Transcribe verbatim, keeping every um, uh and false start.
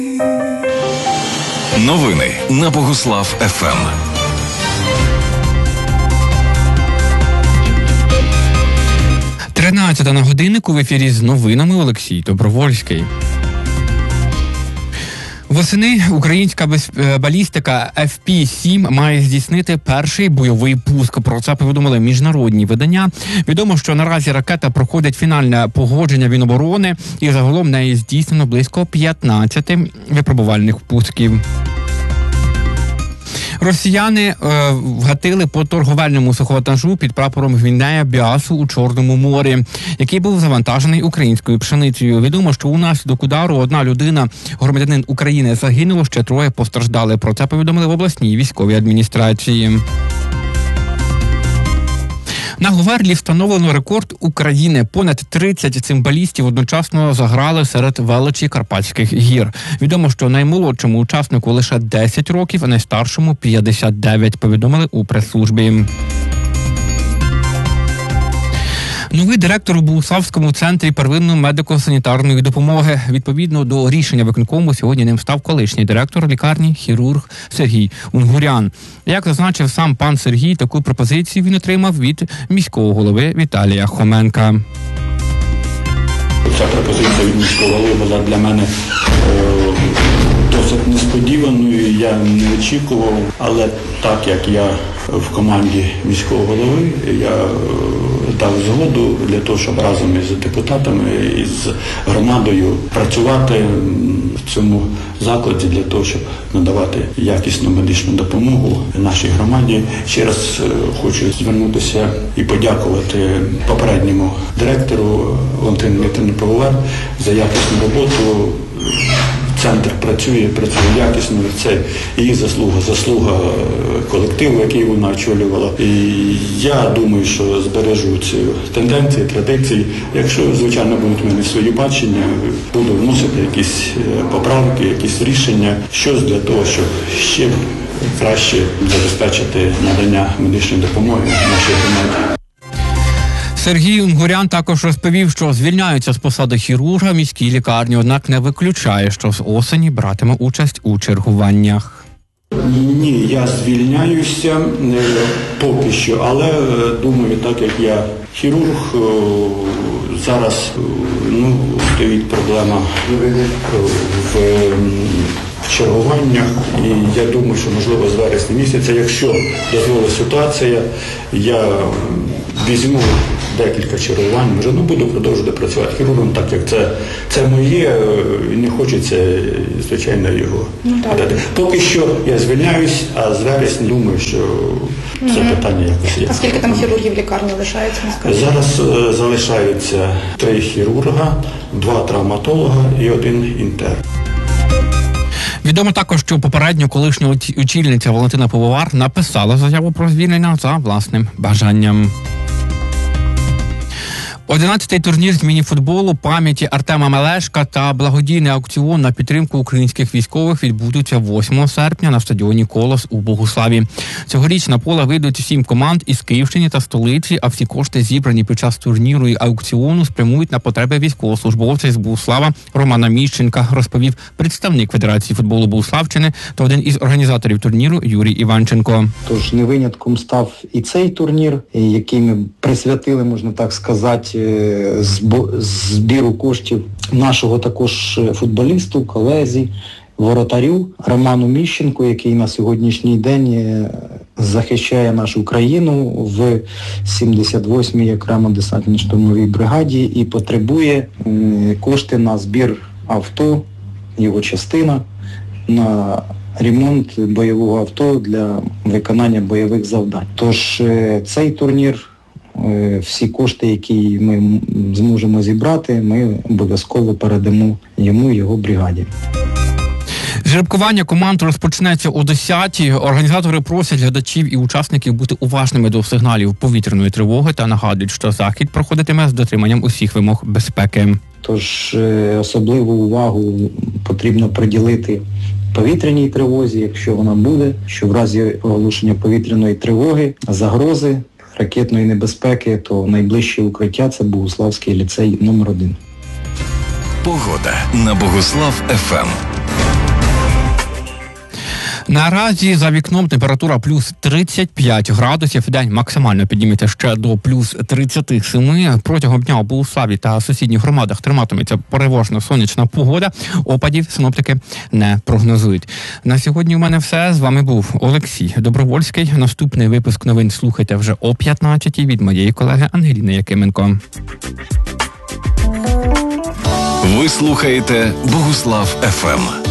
Новини на Богуслав еф ем. тринадцята на годиннику, в ефірі з новинами Олексій Добровольський. Восени українська балістика еф пі сім має здійснити перший бойовий пуск. Про це повідомили міжнародні видання. Відомо, що наразі ракета проходить фінальне погодження Міноборони і загалом неї здійснено близько п'ятнадцять випробувальних пусків. Росіяни е, вгатили по торговельному суховантажу під прапором Гвінея Біасу у Чорному морі, який був завантажений українською пшеницею. Відомо, що унаслідок удару одна людина, громадянин України, загинуло, ще троє постраждали. Про це повідомили в обласній військовій адміністрації. На Говерлі встановлено рекорд України. Понад тридцять цимбалістів одночасно заграли серед величі Карпатських гір. Відомо, що наймолодшому учаснику лише десять років, а найстаршому п'ятдесят дев'ять, повідомили у прес-службі. Новий директор у Богуславському центрі первинної медико-санітарної допомоги. Відповідно до рішення виконкому, сьогодні ним став колишній директор лікарні, хірург Сергій Унгурян. Як зазначив сам пан Сергій, таку пропозицію він отримав від міського голови Віталія Хоменка. Ця пропозиція від міського голови була для мене е, досить несподіваною, я не очікував, але так як я в команді міського голови, я е, дав згоду для того, щоб разом із депутатами, із громадою працювати в цьому закладі для того, щоб надавати якісну медичну допомогу нашій громаді. Ще раз е, хочу звернутися і подякувати попередньому директору Валентину Дмитрівну Пивовар за якісну роботу. Центр працює, працює якісно, це її заслуга, заслуга колективу, який вона очолювала. І я думаю, що збережу ці тенденції, традиції. Якщо, звичайно, будуть в мене свої бачення, буду вносити якісь поправки, якісь рішення, щось для того, щоб ще краще забезпечити надання медичної допомоги нашій громаді. Сергій Унгурян також розповів, що звільняється з посади хірурга в міській лікарні, однак не виключає, що з осені братиме участь у чергуваннях. Ні, я звільняюся поки що, але думаю, так як я хірург, зараз ну, стоїть проблема в чергуваннях, і я думаю, що можливо з вересня місяця, якщо дозволить ситуація, я візьму декілька чергувань, може, ну, буду продовжувати працювати хірургом, так як це, це моє, і не хочеться, звичайно, його подати. Поки що я звільняюсь, а з вересня думаю, що це угу. питання якось є. А скільки там хірургів в лікарні лишається? Зараз е, залишаються три хірурга, два травматолога і один інтерн. Відомо також, що попередньо колишня очільниця Валентина Пивовар написала заяву про звільнення за власним бажанням. одинадцятий турнір з міні-футболу пам'яті Артема Мелешка та благодійний аукціон на підтримку українських військових відбудуться восьмого серпня на стадіоні «Колос» у Богуславі. Цьогоріч на поле вийдуть сім команд із Київщини та столиці, а всі кошти, зібрані під час турніру і аукціону, спрямують на потреби військовослужбовця з Богуслава Романа Міщенка, розповів представник Федерації футболу Богуславщини та один із організаторів турніру Юрій Іванченко. Тож не винятком став і цей турнір, який ми присвятили, можна так сказати, збіру коштів нашого також футболісту, колезі, воротарю Роману Міщенку, який на сьогоднішній день захищає нашу країну в сімдесят восьмій окремо десантно-штурмовій бригаді і потребує кошти на збір авто, його частина, на ремонт бойового авто для виконання бойових завдань. Тож цей турнір, всі кошти, які ми зможемо зібрати, ми обов'язково передамо йому і його бригаді. Жеребкування команд розпочнеться о десятій. Організатори просять глядачів і учасників бути уважними до сигналів повітряної тривоги та нагадують, що захід проходитиме з дотриманням усіх вимог безпеки. Тож особливу увагу потрібно приділити повітряній тривозі, якщо вона буде, що в разі оголошення повітряної тривоги, загрози, ракетної небезпеки, то найближче укриття – це Богуславський ліцей номер один. Погода на Богуслав еф ем. Наразі за вікном температура плюс тридцять п'ять градусів, день максимально підніметься ще до плюс тридцять сім. Протягом дня у Богуславі та сусідніх громадах триматиметься переважно сонячна погода. Опадів синоптики не прогнозують. На сьогодні у мене все. З вами був Олексій Добровольський. Наступний випуск новин слухайте вже о п'ятнадцятій від моєї колеги Ангеліни Якименко. Ви слухаєте Богуслав еф ем.